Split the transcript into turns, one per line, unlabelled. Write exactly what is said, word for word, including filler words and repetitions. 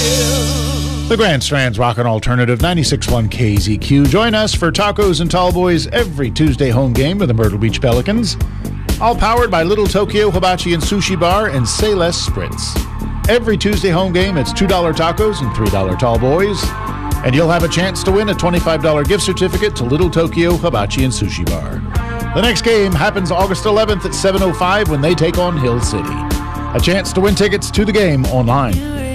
The Grand Strand's Rockin' Alternative ninety-six point one K Z Q. Join us for tacos and tall boys every Tuesday home game with the Myrtle Beach Pelicans. All powered by Little Tokyo Hibachi and Sushi Bar and Say Less Spritz. Every Tuesday home game, it's two dollar tacos and three dollar tall boys. And you'll have a chance to win a twenty-five dollar gift certificate to Little Tokyo Hibachi and Sushi Bar. The next game happens August eleventh at seven oh five when they take on Hill City. A chance to win tickets to the game online.